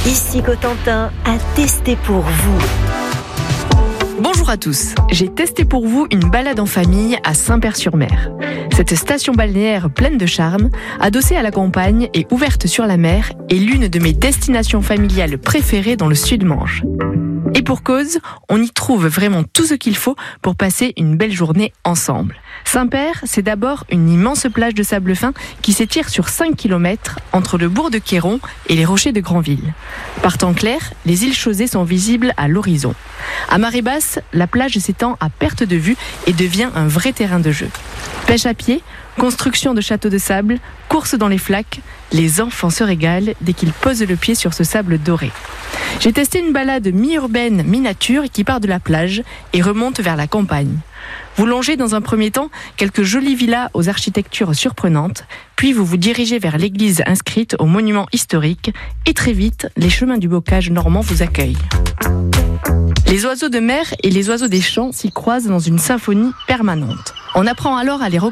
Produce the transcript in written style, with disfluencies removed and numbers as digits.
Ici Cotentin a testé pour vous. Bonjour à tous, j'ai testé pour vous une balade en famille à Saint-Père-sur-Mer. Cette station balnéaire pleine de charme, adossée à la campagne et ouverte sur la mer, est l'une de mes destinations familiales préférées dans le Sud-Manche. Et pour cause, on y trouve vraiment tout ce qu'il faut pour passer une belle journée ensemble. Saint-Père, c'est d'abord une immense plage de sable fin qui s'étire sur 5 km entre le bourg de Quéron et les rochers de Granville. Par temps clair, les îles Chausée sont visibles à l'horizon. À marée basse, la plage s'étend à perte de vue et devient un vrai terrain de jeu. Pêche à pied, construction de châteaux de sable, course dans les flaques, les enfants se régalent dès qu'ils posent le pied sur ce sable doré. J'ai testé une balade mi-urbaine, mi-nature qui part de la plage et remonte vers la campagne. Vous longez dans un premier temps quelques jolies villas aux architectures surprenantes, puis vous vous dirigez vers l'église inscrite aux monuments historiques et très vite, les chemins du bocage normand vous accueillent. Les oiseaux de mer et les oiseaux des champs s'y croisent dans une symphonie permanente. On apprend alors à les reconnaître